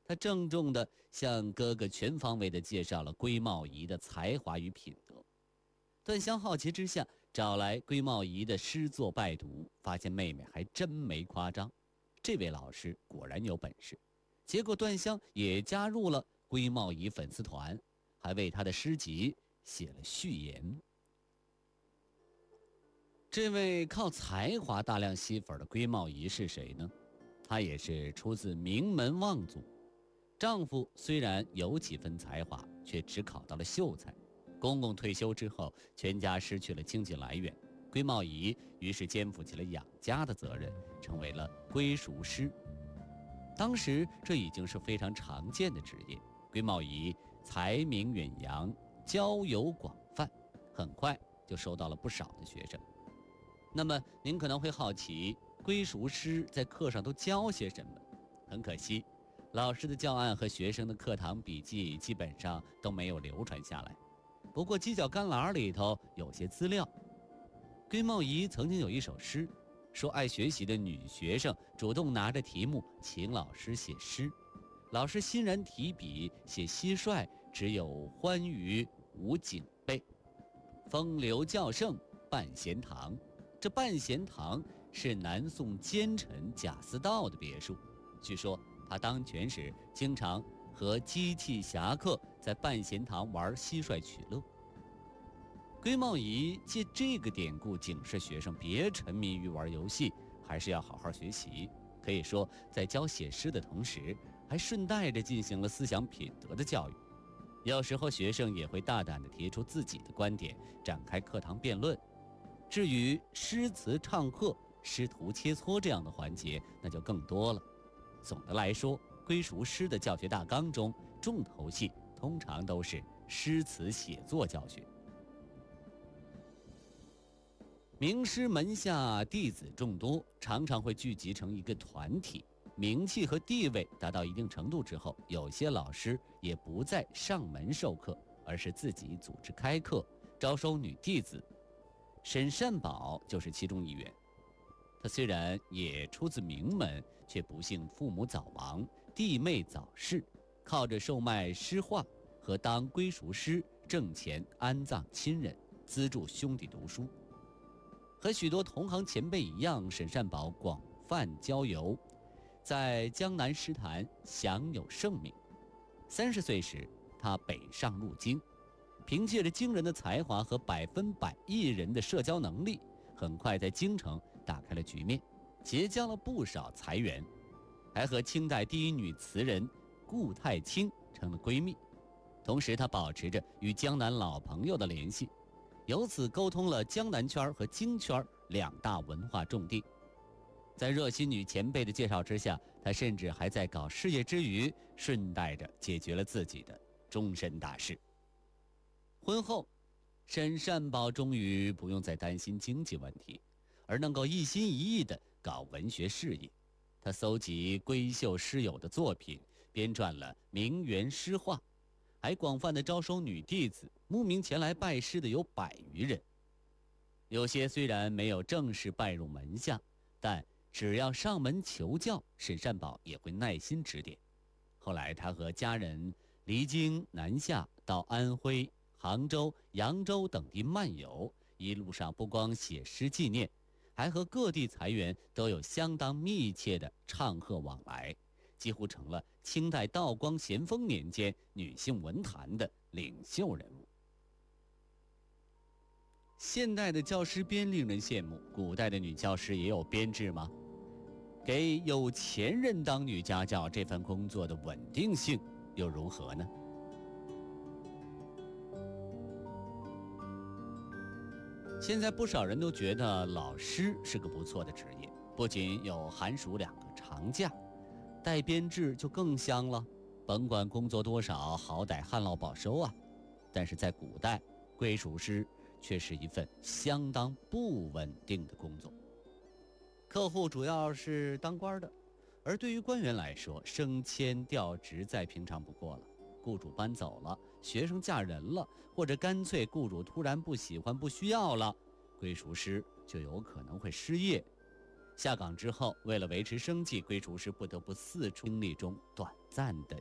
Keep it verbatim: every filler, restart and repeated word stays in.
他郑重地向哥哥全方位地介绍了归茂仪的才华与品德。段香好奇之下找来归茂仪的诗作拜读，发现妹妹还真没夸张，这位老师果然有本事。结果段香也加入了归茂仪粉丝团，还为他的诗集写了序言。这位靠才华大量吸粉的归茂仪是谁呢？她也是出自名门望族，丈夫虽然有几分才华，却只考到了秀才。公公退休之后，全家失去了经济来源，归茂仪于是肩负起了养家的责任，成为了归塾师。当时这已经是非常常见的职业。归茂仪才名远扬，交友广泛，很快就收到了不少的学生。那么您可能会好奇，归塾师在课上都教些什么？很可惜，老师的教案和学生的课堂笔记基本上都没有流传下来。不过犄角旮旯里头有些资料。归茂仪曾经有一首诗，说爱学习的女学生主动拿着题目请老师写诗，老师欣然提笔写蟋蟀，只有欢愉无警备，风流较盛半闲堂。这半闲堂是南宋奸臣贾似道的别墅，据说他当权时经常和机器侠客在半闲堂玩蟋蟀取乐。归茂仪借这个典故警示学生别沉迷于玩游戏，还是要好好学习。可以说在教写诗的同时，还顺带着进行了思想品德的教育。有时候学生也会大胆地提出自己的观点，展开课堂辩论。至于诗词唱和、师徒切磋这样的环节，那就更多了。总的来说，归塾师的教学大纲中，重头戏通常都是诗词写作教学。名师门下弟子众多，常常会聚集成一个团体，名气和地位达到一定程度之后，有些老师也不再上门授课，而是自己组织开课，招收女弟子。沈善宝就是其中一员。他虽然也出自名门，却不幸父母早亡，弟妹早逝，靠着售卖诗画和当归塾师挣钱安葬亲人，资助兄弟读书。和许多同行前辈一样，沈善宝广泛交游，在江南诗坛享有盛名。三十岁时，他北上入京，凭借着惊人的才华和百分百艺人的社交能力，很快在京城打开了局面，结交了不少才媛，还和清代第一女词人顾太清成了闺蜜。同时他保持着与江南老朋友的联系，由此沟通了江南圈和京圈两大文化重地。在热心女前辈的介绍之下，他甚至还在搞事业之余，顺带着解决了自己的终身大事。婚后，沈善宝终于不用再担心经济问题，而能够一心一意地搞文学事业。他搜集闺秀诗友的作品，编撰了名园诗画，还广泛地招收女弟子，慕名前来拜师的有百余人。有些虽然没有正式拜入门下，但只要上门求教，沈善宝也会耐心指点。后来他和家人离京南下，到安徽、杭州、扬州等地漫游，一路上不光写诗纪念，还和各地才媛都有相当密切的唱和往来，几乎成了清代道光咸丰年间女性文坛的领袖人物。现代的教师编令人羡慕，古代的女教师也有编制吗？给有钱人当女家教，这份工作的稳定性又如何呢？现在不少人都觉得老师是个不错的职业，不仅有寒暑两个长假，带编制就更香了，甭管工作多少，好歹旱涝保收啊。但是在古代，归属师却是一份相当不稳定的工作。客户主要是当官的，而对于官员来说，升迁调职再平常不过了。雇主搬走了，学生嫁人了，或者干脆雇主突然不喜欢不需要了，归属师就有可能会失业。下岗之后，为了维持生计，归属师不得不四处经历中短暂的